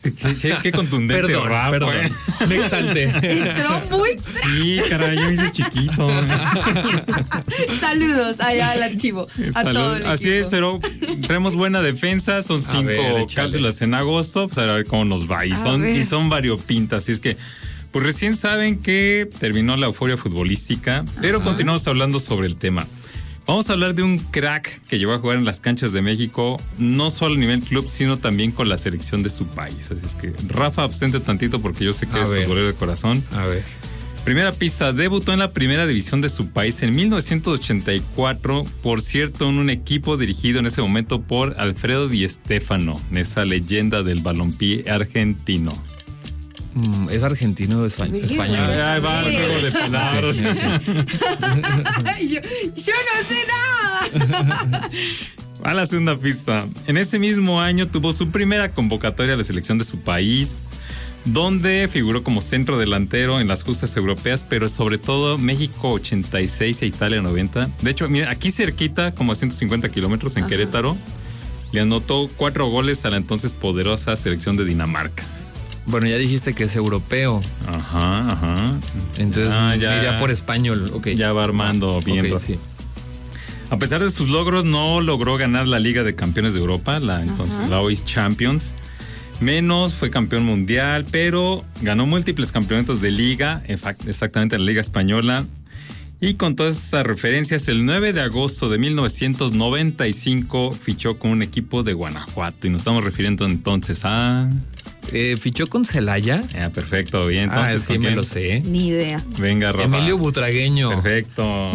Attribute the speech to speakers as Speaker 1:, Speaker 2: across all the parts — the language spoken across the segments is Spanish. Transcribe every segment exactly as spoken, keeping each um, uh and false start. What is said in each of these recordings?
Speaker 1: Qué, qué, qué contundente,
Speaker 2: perdón,
Speaker 1: Rafa.
Speaker 2: Perdón,
Speaker 1: ¿eh?
Speaker 2: me exalté.
Speaker 3: Entró muy...
Speaker 1: Sí, caray, yo me hice chiquito.
Speaker 3: Saludos allá al archivo. A
Speaker 1: Salud.
Speaker 3: todo el
Speaker 1: Así
Speaker 3: equipo.
Speaker 1: es, pero tenemos buena defensa. Son cinco
Speaker 2: ver,
Speaker 1: cápsulas en agosto. Pues a ver cómo nos va. Y
Speaker 3: A
Speaker 1: son,
Speaker 3: ver.
Speaker 1: y son variopintas. Así es que, pues recién saben que terminó la euforia futbolística, pero
Speaker 3: Ajá.
Speaker 1: continuamos hablando sobre el tema. Vamos a hablar de un crack que llegó a jugar en las canchas de México, no solo a nivel club, sino también con la selección de su país. Así es que, Rafa, abstente tantito porque yo sé que
Speaker 2: A
Speaker 1: es
Speaker 2: ver.
Speaker 1: futbolero de corazón.
Speaker 2: A ver.
Speaker 1: Primera pista, debutó en la primera división de su país en mil novecientos ochenta y cuatro, por cierto, en un equipo dirigido en ese momento por Alfredo Di Stéfano, esa leyenda del balompié argentino.
Speaker 2: Mm, ¿Es argentino o espa-
Speaker 3: Ay,
Speaker 2: español?
Speaker 3: ay,
Speaker 1: Ay, va, juego de palabras.
Speaker 3: yo, yo no sé nada.
Speaker 1: A la segunda pista. En ese mismo año tuvo su primera convocatoria a la selección de su país, donde figuró como centro delantero en las justas europeas, pero sobre todo México ochenta y seis e Italia noventa. De hecho, mira, aquí cerquita, como a ciento cincuenta kilómetros en
Speaker 3: Ajá.
Speaker 1: Querétaro, le anotó cuatro goles a la entonces poderosa selección de Dinamarca.
Speaker 2: Bueno, ya dijiste que es europeo.
Speaker 1: Ajá, ajá.
Speaker 2: Entonces
Speaker 1: Ah,
Speaker 2: me
Speaker 1: ya.
Speaker 2: iría por español. Okay.
Speaker 1: Ya va armando bien.
Speaker 2: Ok,
Speaker 1: Rafa.
Speaker 2: sí.
Speaker 1: A pesar de sus logros, no logró ganar la Liga de Campeones de Europa, la entonces
Speaker 3: Ajá.
Speaker 1: la O I S Champions. Menos fue campeón mundial, pero ganó múltiples campeonatos de liga, exactamente en la Liga Española. Y con todas esas referencias, el nueve de agosto de mil novecientos noventa y cinco fichó con un equipo de Guanajuato. Y nos estamos refiriendo entonces a...
Speaker 2: Eh, ¿Fichó con Celaya?
Speaker 1: Ah, perfecto, bien. Entonces,
Speaker 2: ah, sí,
Speaker 1: ¿con
Speaker 2: me
Speaker 1: quién?
Speaker 2: lo sé.
Speaker 3: Ni idea.
Speaker 1: Venga, Rafa.
Speaker 2: Emilio Butragueño.
Speaker 1: Perfecto.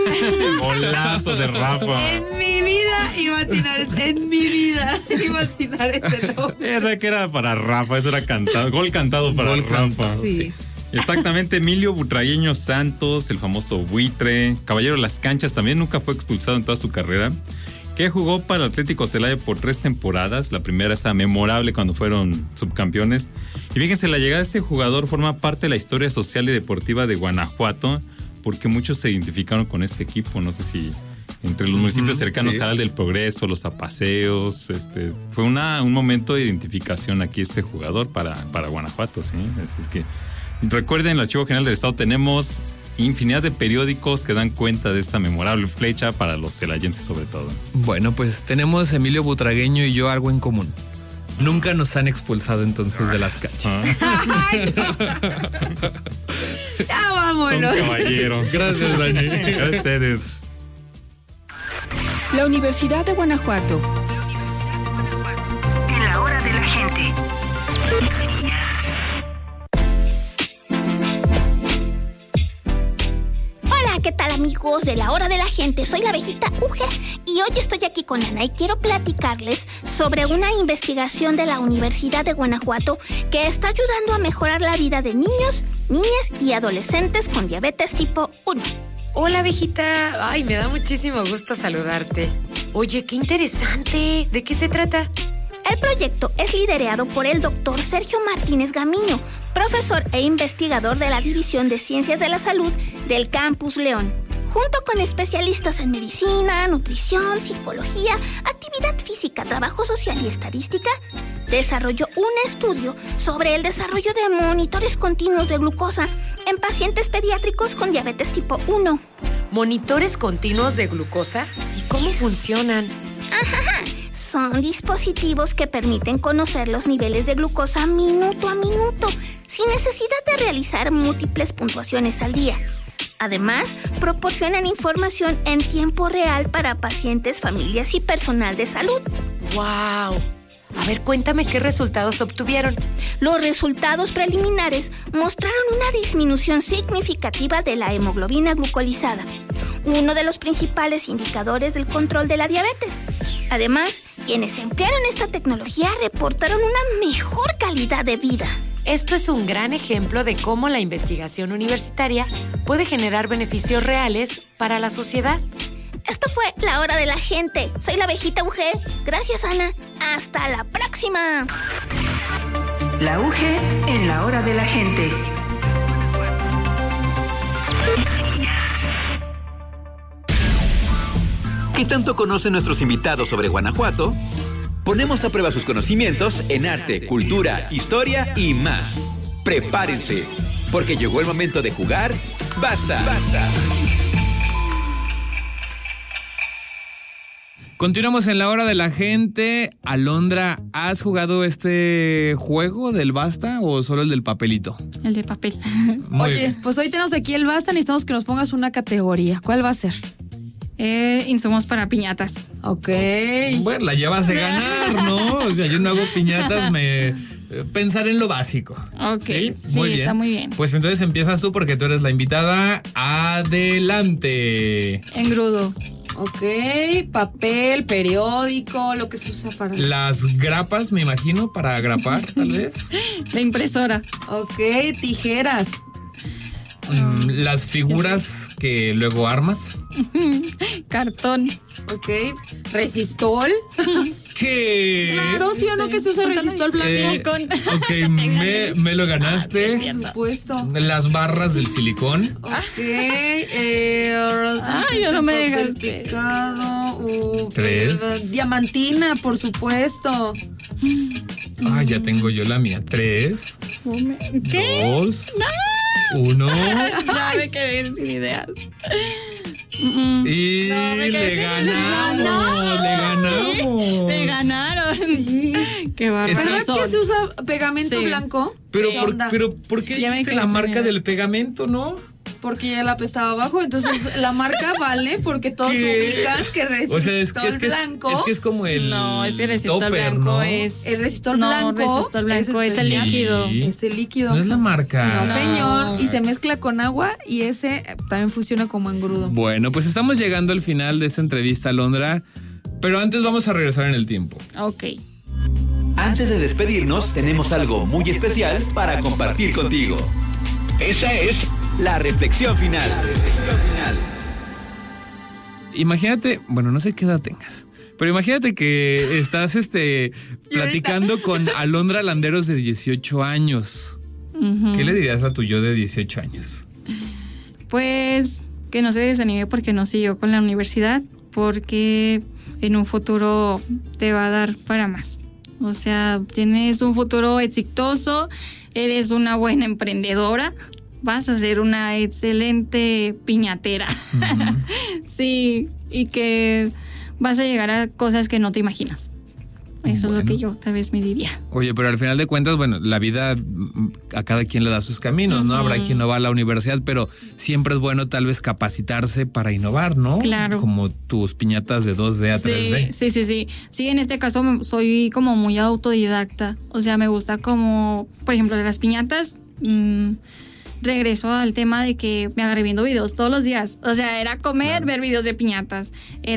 Speaker 1: Golazo de Rafa.
Speaker 3: En mi vida iba a tirar, en mi vida iba a tirar ese nombre.
Speaker 1: Esa que era para Rafa, eso era cantado, gol cantado para
Speaker 2: Gol
Speaker 1: Rafa.
Speaker 2: cantado,
Speaker 3: Sí.
Speaker 2: sí.
Speaker 1: Exactamente, Emilio Butragueño Santos, el famoso buitre, caballero de las canchas, también nunca fue expulsado en toda su carrera, que jugó para el Atlético Celaya por tres temporadas. La primera, esa memorable cuando fueron subcampeones. Y fíjense, la llegada de este jugador forma parte de la historia social y deportiva de Guanajuato, porque muchos se identificaron con este equipo. No sé si entre los municipios cercanos,
Speaker 2: sí.
Speaker 1: Jaral del Progreso, Los Apaseos, este, fue una, un momento de identificación aquí este jugador para, para Guanajuato, ¿sí? Así es que recuerden, en el Archivo General del Estado tenemos infinidad de periódicos que dan cuenta de esta memorable flecha para los celayenses sobre todo.
Speaker 2: Bueno, pues tenemos Emilio Butragueño y yo algo en común. Nunca nos han expulsado entonces de las canchas.
Speaker 1: Ah,
Speaker 3: Ay, no. Ya
Speaker 1: son
Speaker 3: vámonos.
Speaker 1: caballeros.
Speaker 2: Gracias, Dani.
Speaker 1: A ustedes.
Speaker 4: La Universidad de Guanajuato.
Speaker 5: En la hora de la gente.
Speaker 6: Hola, ¿qué tal amigos de la hora de la gente? Soy la abejita Uge y hoy estoy aquí con Ana y quiero platicarles sobre una investigación de la Universidad de Guanajuato que está ayudando a mejorar la vida de niños, niñas y adolescentes con diabetes tipo uno.
Speaker 3: Hola, abejita. Ay, me da muchísimo gusto saludarte. Oye, qué interesante. ¿De qué se trata?
Speaker 6: El proyecto es liderado por el doctor Sergio Martínez Gamiño, profesor e investigador de la División de Ciencias de la Salud del Campus León. Junto con especialistas en medicina, nutrición, psicología, actividad física, trabajo social y estadística, desarrolló un estudio sobre el desarrollo de monitores continuos de glucosa en pacientes pediátricos con diabetes tipo uno.
Speaker 3: ¿Monitores continuos de glucosa? ¿Y cómo funcionan?
Speaker 6: Ajaja. Son dispositivos que permiten conocer los niveles de glucosa minuto a minuto, sin necesidad de realizar múltiples puntuaciones al día. Además, proporcionan información en tiempo real para pacientes, familias y personal de salud.
Speaker 3: ¡Wow! A ver, cuéntame qué resultados obtuvieron.
Speaker 6: Los resultados preliminares mostraron una disminución significativa de la hemoglobina glucolizada, uno de los principales indicadores del control de la diabetes. Además, quienes emplearon esta tecnología reportaron una mejor calidad de vida.
Speaker 3: Esto es un gran ejemplo de cómo la investigación universitaria puede generar beneficios reales para la sociedad.
Speaker 6: Esto fue La Hora de la Gente. Soy la abejita U G. Gracias, Ana. Hasta la próxima.
Speaker 5: La U G en la hora de la gente.
Speaker 7: ¿Qué tanto conocen nuestros invitados sobre Guanajuato? Ponemos a prueba sus conocimientos en arte, cultura, historia y más. Prepárense, porque llegó el momento de jugar. ¡Basta! ¡Basta!
Speaker 2: Continuamos en la hora de la gente. Alondra, ¿has jugado este juego del Basta o solo el del papelito?
Speaker 8: El de papel.
Speaker 2: Muy
Speaker 9: Oye,
Speaker 2: bien.
Speaker 9: pues hoy tenemos aquí el Basta, necesitamos que nos pongas una categoría. ¿Cuál va a ser?
Speaker 8: Eh, insumos para piñatas.
Speaker 9: Ok.
Speaker 2: Bueno, la llevas de ganar, ¿no? O sea, yo no hago piñatas, me... Pensar en lo básico.
Speaker 8: Ok, sí,
Speaker 2: muy bien.
Speaker 8: Está muy bien.
Speaker 2: Pues entonces empiezas tú porque tú eres la invitada. Adelante.
Speaker 8: Engrudo.
Speaker 9: Ok, papel, periódico, lo que se usa para...
Speaker 2: Las grapas, me imagino, para grapar, tal vez.
Speaker 8: La impresora.
Speaker 9: Ok, tijeras.
Speaker 2: Mm, las figuras que luego armas.
Speaker 8: Cartón.
Speaker 9: Ok, resistol.
Speaker 2: ¿Qué?
Speaker 9: Claro, sí o no que se usa resistol blanco.
Speaker 2: Eh,
Speaker 8: con...
Speaker 2: ok, me, me lo ganaste.
Speaker 9: Por supuesto.
Speaker 2: Las barras del silicón.
Speaker 9: Ok, eh...
Speaker 8: Ay, yo no me
Speaker 9: papel
Speaker 8: dejaste.
Speaker 9: picado, uh,
Speaker 2: Tres.
Speaker 9: eh, diamantina, por supuesto.
Speaker 2: Ay, ya tengo yo la mía. Tres.
Speaker 8: ¿Qué?
Speaker 2: Dos. Uno.
Speaker 8: Ya me quedé sin ideas.
Speaker 2: Y
Speaker 8: No, me
Speaker 2: le
Speaker 8: quedé sin
Speaker 2: ganamos,
Speaker 8: ideas.
Speaker 2: le ganamos.
Speaker 8: Me ganaron. Qué bárbaro.
Speaker 9: ¿Verdad
Speaker 8: Son.
Speaker 9: que se usa pegamento
Speaker 8: Sí.
Speaker 9: blanco?
Speaker 2: Pero,
Speaker 9: ¿Qué
Speaker 2: por,
Speaker 9: onda?
Speaker 2: pero ¿por qué
Speaker 8: Ya me
Speaker 2: dijiste
Speaker 8: quedé
Speaker 2: la
Speaker 8: sin
Speaker 2: marca
Speaker 8: idea.
Speaker 2: del pegamento, no?
Speaker 9: Porque ya la apestaba abajo, entonces la marca vale porque todos
Speaker 2: ¿Qué?
Speaker 9: ubican que resistol
Speaker 2: O sea, es que es, que es,
Speaker 9: blanco.
Speaker 2: es que es como el
Speaker 8: No, es que el resistol
Speaker 2: topper,
Speaker 8: blanco
Speaker 2: ¿no?
Speaker 8: es...
Speaker 9: El resistol
Speaker 8: no,
Speaker 9: blanco,
Speaker 8: resistol blanco
Speaker 9: ese
Speaker 8: es el
Speaker 9: especial.
Speaker 8: líquido.
Speaker 2: Sí.
Speaker 9: Es el líquido.
Speaker 2: No es la marca.
Speaker 9: No,
Speaker 8: No.
Speaker 9: señor. Y se mezcla con agua y ese eh, también funciona como engrudo.
Speaker 2: Bueno, pues estamos llegando al final de esta entrevista, Alondra. Pero antes vamos a regresar en el tiempo.
Speaker 8: Ok.
Speaker 7: Antes de despedirnos, tenemos algo muy especial para compartir contigo. Esta es la reflexión final. La reflexión final.
Speaker 2: Imagínate, bueno, no sé qué edad tengas, pero imagínate que estás este platicando con Alondra Landeros de dieciocho años.
Speaker 8: Ujú.
Speaker 2: ¿Qué le dirías a tu yo de dieciocho años?
Speaker 8: Pues que no se desanime porque no siguió con la universidad, porque en un futuro te va a dar para más. O sea, tienes un futuro exitoso, eres una buena emprendedora, vas a ser una excelente piñatera.
Speaker 2: Uh-huh.
Speaker 8: Sí, y que vas a llegar a cosas que no te imaginas. Eso
Speaker 2: Bueno.
Speaker 8: es lo que yo tal vez me diría.
Speaker 2: Oye, pero al final de cuentas, bueno, la vida mm, a cada quien le da sus caminos, ¿no?
Speaker 8: Ujú.
Speaker 2: Habrá quien no va a la universidad, pero siempre es bueno tal vez capacitarse para innovar, ¿no?
Speaker 8: Claro.
Speaker 2: Como tus piñatas de dos D a tres D.
Speaker 8: Sí, sí, sí, sí. Sí, en este caso me- soy como muy autodidacta. O sea, me gusta como, por ejemplo, de las piñatas. mmm, regreso al tema de que me agarré viendo videos todos los días. O sea, era comer,
Speaker 2: Claro.
Speaker 8: ver videos de piñatas.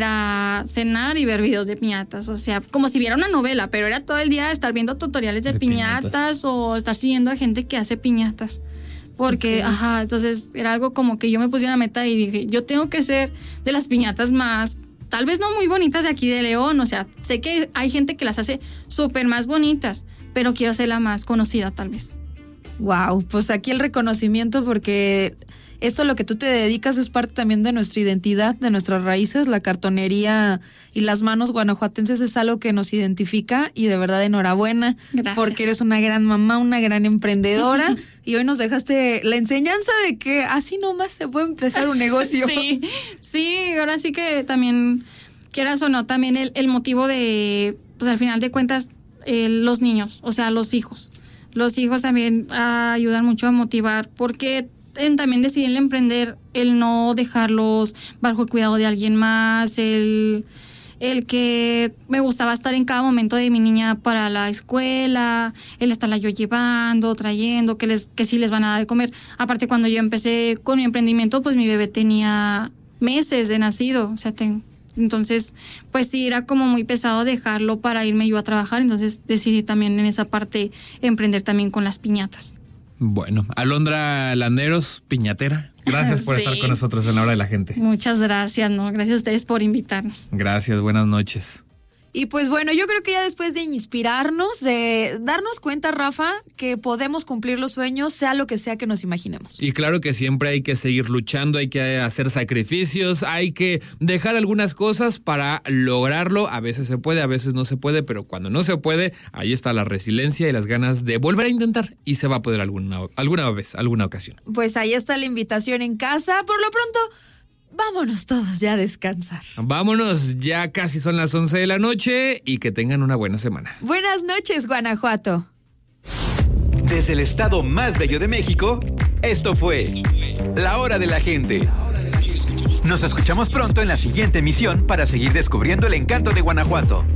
Speaker 8: Era cenar y ver videos de piñatas. O sea, como si viera una novela, pero era todo el día estar viendo tutoriales de,
Speaker 2: De
Speaker 8: piñatas,
Speaker 2: piñatas.
Speaker 8: o estar siguiendo a gente que hace piñatas. Porque,
Speaker 9: Ok.
Speaker 8: ajá, entonces era algo como que yo me puse una meta y dije, yo tengo que ser de las piñatas más, tal vez no muy bonitas de aquí de León. O sea, sé que hay gente que las hace súper más bonitas, pero quiero ser la más conocida tal vez.
Speaker 9: Wow, pues aquí el reconocimiento porque esto a lo que tú te dedicas es parte también de nuestra identidad, de nuestras raíces, la cartonería y las manos guanajuatenses es algo que nos identifica y de verdad enhorabuena.
Speaker 8: Gracias.
Speaker 9: Porque eres una gran mamá, una gran emprendedora y hoy nos dejaste la enseñanza de que así nomás se puede empezar un negocio.
Speaker 8: Sí, sí, ahora sí que también, quieras o no, también el, el motivo de, pues al final de cuentas, eh, los niños, o sea, los hijos. Los hijos también ah, ayudan mucho a motivar, porque en, también decidí el emprender, el no dejarlos bajo el cuidado de alguien más, el, el que me gustaba estar en cada momento de mi niña para la escuela, el estarla yo llevando, trayendo, que les que sí les van a dar de comer. Aparte, cuando yo empecé con mi emprendimiento, pues mi bebé tenía meses de nacido, o sea, ten- entonces, pues sí, era como muy pesado dejarlo para irme yo a trabajar, entonces decidí también en esa parte emprender también con las piñatas.
Speaker 2: Bueno, Alondra Landeros, piñatera, gracias por
Speaker 8: Sí.
Speaker 2: estar con nosotros en la hora de la gente.
Speaker 8: Muchas gracias, ¿no? Gracias a ustedes por invitarnos.
Speaker 2: Gracias, buenas noches.
Speaker 9: Y pues bueno, yo creo que ya después de inspirarnos, de darnos cuenta, Rafa, que podemos cumplir los sueños, sea lo que sea que nos imaginemos.
Speaker 2: Y claro que siempre hay que seguir luchando, hay que hacer sacrificios, hay que dejar algunas cosas para lograrlo. A veces se puede, a veces no se puede, pero cuando no se puede, ahí está la resiliencia y las ganas de volver a intentar y se va a poder alguna, alguna vez, alguna ocasión.
Speaker 9: Pues ahí está la invitación en casa. Por lo pronto, vámonos todos ya a descansar.
Speaker 2: Vámonos, ya casi son las once de la noche y que tengan una buena semana.
Speaker 9: Buenas noches, Guanajuato.
Speaker 7: Desde el estado más bello de México, esto fue La Hora de la Gente. Nos escuchamos pronto en la siguiente emisión para seguir descubriendo el encanto de Guanajuato.